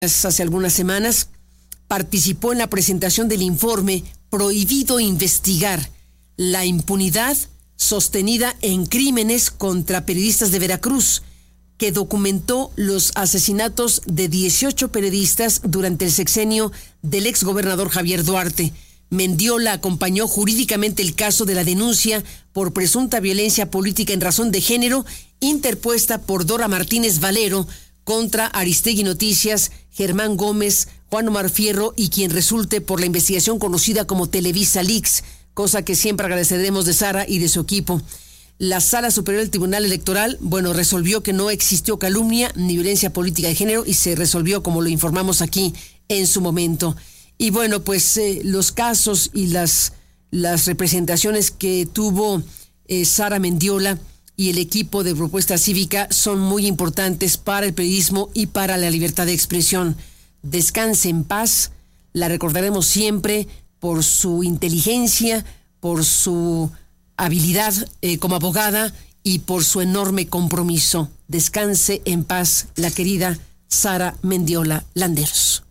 Hace algunas semanas participó en la presentación del informe Prohibido investigar: la impunidad sostenida en crímenes contra periodistas de Veracruz, que documentó los asesinatos de 18 periodistas durante el sexenio del exgobernador Javier Duarte. Mendiola acompañó jurídicamente el caso de la denuncia por presunta violencia política en razón de género interpuesta por Dora Martínez Valero contra Aristegui Noticias, Germán Gómez, Juan Omar Fierro y quien resulte por la investigación conocida como Televisa Leaks, cosa que siempre agradeceremos de Sara y de su equipo. La Sala Superior del Tribunal Electoral, resolvió que no existió calumnia ni violencia política de género y se resolvió como lo informamos aquí en su momento. Y los casos y las representaciones que tuvo Sara Mendiola y el equipo de Propuesta Cívica son muy importantes para el periodismo y para la libertad de expresión. Descanse en paz, la recordaremos siempre por su inteligencia, por su habilidad como abogada y por su enorme compromiso. Descanse en paz la querida Sara Mendiola Landeros.